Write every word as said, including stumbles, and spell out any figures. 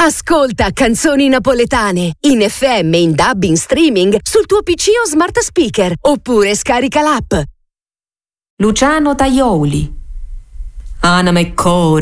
Ascolta Canzoni Napoletane in F M, in D A B, in streaming sul tuo P C o smart speaker, oppure scarica l'app. Luciano Tajoli, Anima e Cor.